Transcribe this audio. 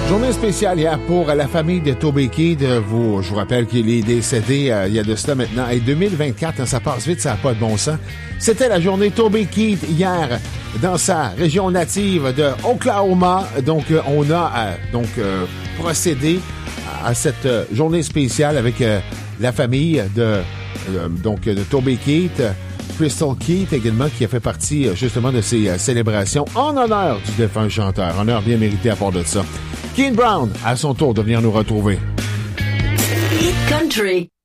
Journée spéciale hier pour la famille de Toby Keith. Je vous rappelle qu'il est décédé il y a de cela maintenant. 2024, ça passe vite, ça n'a pas de bon sens. C'était la journée Toby Keith hier dans sa région native de Oklahoma. Donc, on a procédé à cette journée spéciale avec la famille de Toby Keith. Crystal Keith également, qui a fait partie justement de ces célébrations en honneur du défunt chanteur. Honneur bien mérité à part de ça. Keane Brown, à son tour de venir nous retrouver. Hit Country.